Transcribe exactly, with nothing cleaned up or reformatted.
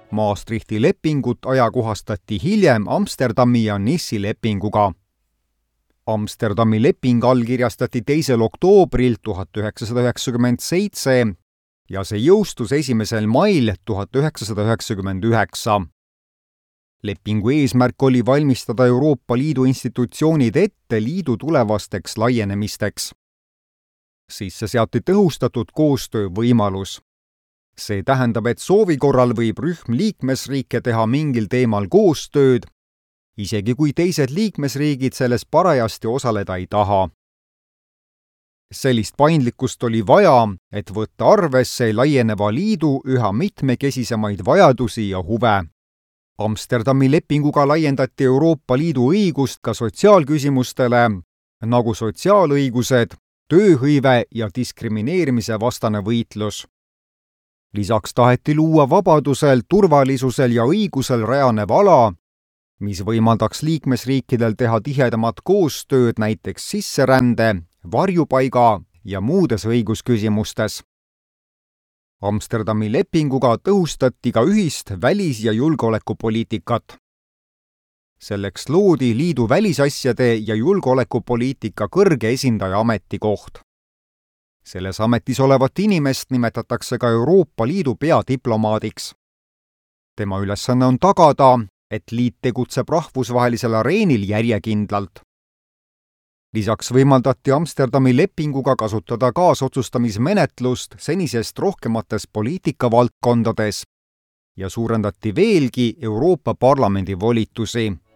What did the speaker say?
Maastrichti lepingut ajakohastati hiljem Amsterdami ja Nissi lepinguga. Amsterdami leping allkirjastati teisel oktoobril tuhat üheksasada üheksakümmend seitse ja see jõustus esimesel mail tuhat üheksasada üheksakümmend üheksa. Lepingu eesmärk oli valmistada Euroopa Liidu institutsioonid ette liidu tulevasteks laienemisteks. Sisse seati tõhustatud koostöö võimalus. See tähendab, et soovi korral võib rühm liikmesriike teha mingil teemal koostööd, isegi kui teised liikmesriigid selles parajasti osaleda ei taha. Sellist paindlikkust oli vaja, et võtta arvesse laieneva liidu üha mitmekesisemaid vajadusi ja huve. Amsterdami lepinguga laiendati Euroopa Liidu õigust ka sotsiaalküsimustele, nagu sotsiaalõigused, tööhõive ja diskrimineerimise vastane võitlus. Lisaks taheti luua vabadusel, turvalisusel ja õigusel rajanev ala, mis võimaldaks liikmesriikidel teha tihedamat koostööd näiteks sisserände, varjupaiga ja muudes õigusküsimustes. Amsterdami lepinguga tõhustati ka ühist välis- ja julgeolekupoliitikat. Selleks loodi liidu välisasjade ja julgeolekupoliitika kõrge esindaja ametikoht. Selles ametis olevat inimest nimetatakse ka Euroopa Liidu peadiplomaadiks. Tema ülesanne on tagada, et liit tegutseb rahvusvahelisel areenil järjekindlalt. Lisaks võimaldati Amsterdami lepinguga kasutada kaasotsustamismenetlust senisest rohkemates poliitikavaldkondades ja suurendati veelgi Euroopa Parlamendi volitusi.